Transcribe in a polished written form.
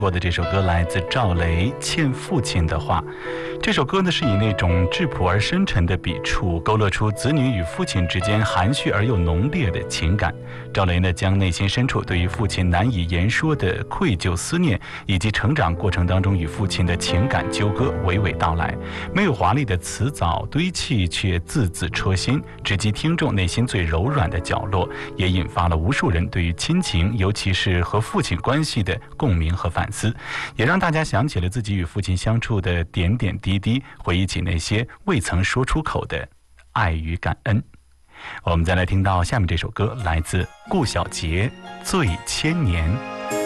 播的这首歌来自赵雷《欠父亲的话》。这首歌呢是以那种质朴而深沉的笔触，勾勒出子女与父亲之间含蓄而又浓烈的情感。赵雷呢将内心深处对于父亲难以言说的愧疚思念，以及成长过程当中与父亲的情感纠葛娓娓道来。没有华丽的词藻堆砌，却字字戳心，直击听众内心最柔软的角落，也引发了无数人对于亲情，尤其是和父亲关系的共鸣和反思，也让大家想起了自己与父亲相处的点点滴滴，回忆起那些未曾说出口的爱与感恩。我们再来听到下面这首歌，来自顾小杰《醉千年》。